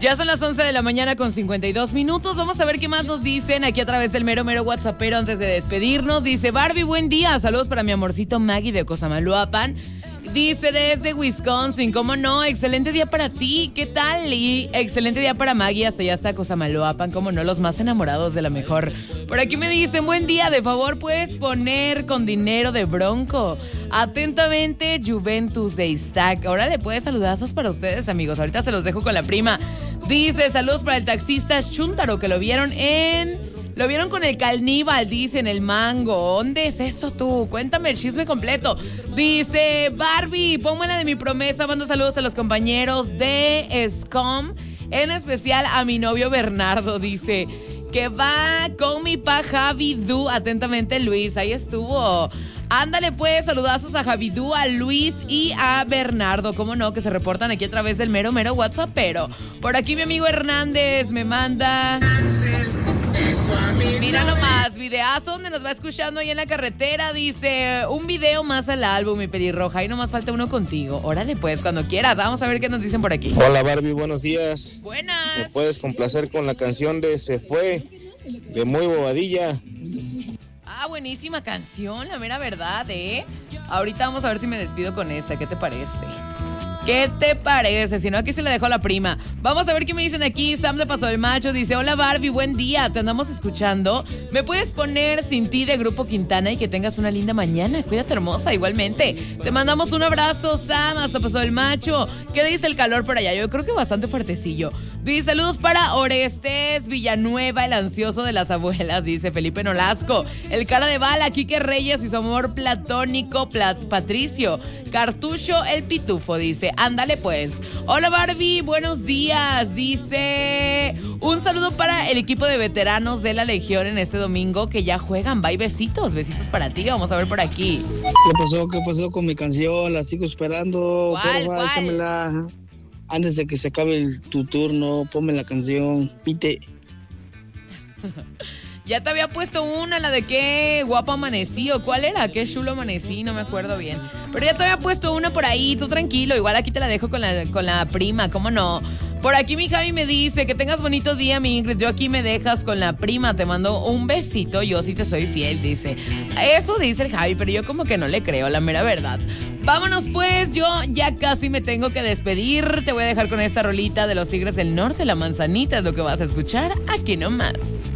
Ya son las 11 de la mañana con 52 minutos. Vamos a ver qué más nos dicen aquí a través del mero WhatsAppero antes de despedirnos. Dice Barbie, buen día. Saludos para mi amorcito Maggie de Cosamaloapan. Dice desde Wisconsin, ¿cómo no? Excelente día para ti, ¿qué tal? Y excelente día para Maggie, hasta allá hasta Cosamaloapan, ¿cómo no? Los más enamorados de la mejor. Por aquí me dicen, buen día, de favor puedes poner con dinero de Bronco. Atentamente, Juventus de Iztac. Ahora le puedes saludazos para ustedes, amigos. Ahorita se los dejo con la prima. Dice, saludos para el taxista Chuntaro, que lo vieron con el caníbal, dice, en el Mango. ¿Dónde es eso tú? Cuéntame el chisme completo. Dice, Barbie, póngala de mi promesa. Manda saludos a los compañeros de SCOM, en especial a mi novio Bernardo. Dice, que va con mi pa Javi Du. Atentamente, Luis. Ahí estuvo. Ándale pues, saludazos a Javidú, a Luis y a Bernardo, cómo no, que se reportan aquí a través del mero WhatsApp, pero por aquí mi amigo Hernández me manda... Mira nomás, videazo donde nos va escuchando ahí en la carretera, dice, un video más al álbum, mi pelirroja, y nomás falta uno contigo. Órale pues, cuando quieras, vamos a ver qué nos dicen por aquí. Hola Barbie, buenos días. Buenas. ¿Me puedes complacer con la canción de Se Fue, de Muy Bobadilla? Ah, buenísima canción, la mera verdad, ¿eh? Ahorita vamos a ver si me despido con esa, ¿qué te parece? ¿Qué te parece? Si no, aquí se la dejo a la prima. Vamos a ver qué me dicen aquí. Sam de Paso del Macho dice, hola Barbie, buen día, te andamos escuchando. ¿Me puedes poner Sin Ti de Grupo Quintana y que tengas una linda mañana? Cuídate, hermosa, igualmente. Te mandamos un abrazo, Sam, hasta Paso del Macho. ¿Qué dice el calor por allá? Yo creo que bastante fuertecillo. Dice, saludos para Orestes Villanueva, el ansioso de las abuelas, dice Felipe Nolasco. El cara de bala, Quique Reyes y su amor platónico, Patricio. Cartucho, el pitufo, dice, ándale pues. Hola Barbie, buenos días, dice, un saludo para el equipo de veteranos de la Legión en este domingo que ya juegan. Bye, besitos para ti, vamos a ver por aquí. ¿Qué pasó con mi canción? La sigo esperando. ¿Cuál? Échamela. Antes de que se acabe tu turno, ponme la canción, pite. Ya te había puesto una, la de qué guapo amanecí, o cuál era, qué chulo amanecí, no me acuerdo bien. Pero ya te había puesto una por ahí, tú tranquilo, igual aquí te la dejo con la prima, ¿cómo no? Por aquí mi Javi me dice, que tengas bonito día, mi Ingrid, yo aquí me dejas con la prima, te mando un besito, yo sí te soy fiel, dice. Eso dice el Javi, pero yo como que no le creo, la mera verdad. Vámonos pues, yo ya casi me tengo que despedir, te voy a dejar con esta rolita de los Tigres del Norte, La Manzanita, es lo que vas a escuchar aquí nomás.